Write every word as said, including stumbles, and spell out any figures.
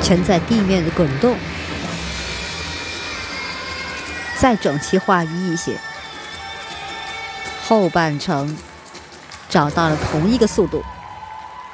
全在地面的滚动。再整齐划一一些，后半程找到了同一个速度。